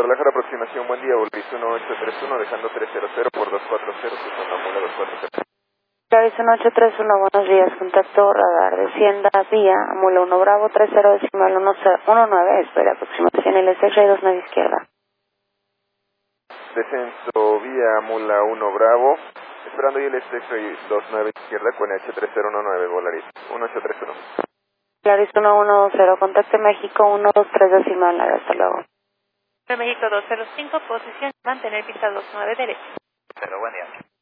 Guadalajara, aproximación, buen día, Volaris 1831, dejando 300 por 240, usando Mula 240. Volaris 1831, buenos días, contacto radar, descienda vía Mula 1 Bravo, 30 decimal 19, espera aproximación LS 29 izquierda. Descenso vía Mula 1 Bravo, esperando ILS 29 izquierda con H3019, Volaris 1831. Volaris 1120, contacto México 123 decimal, hasta luego. De México 205, posición, mantener pista 29 derecha. Pero buen día.